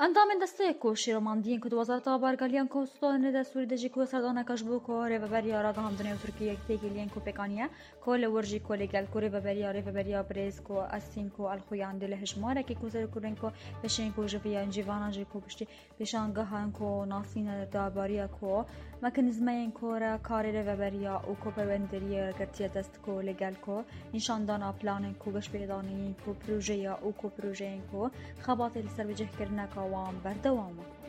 اندام دسته کو شیروماندین که وزارت آبارگالیان کو ستون دستوری دجی کو سردان کشبو کو ریوبری آراد همدنیا ترکیه تیگلیان کو پکانیه کل ورجی کو لگل کو ریوبری بریز کو اسین کو الخویان دل هشماره که کوزر کورن کو بشین کو جویا جیوانا جی کو پشتی بشانگاهان کو ناسین داباریا کو مکانیزمین کو را کار ریوبری او کو پروندری گرتی دست کو لگل کو نشاندان پلان کو گش پیدانی کو پروژه او کو پروژه کو خبات سر وجه کرنا وام بردوامه